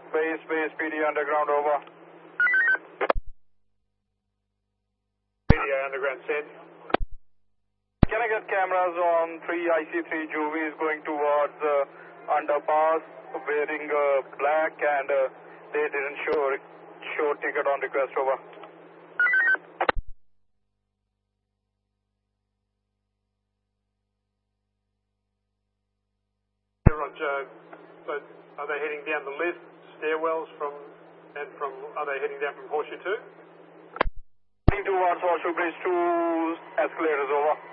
Base, PD underground, over. Radio underground, send. Can I get cameras on 3 IC3 Juvies going towards underpass, wearing black, and they didn't show ticket on request, over. Roger. So are they heading down the lift, stairwells are they heading down from Horseshoe 2? Heading towards Horseshoe Bridge 2 escalators, over.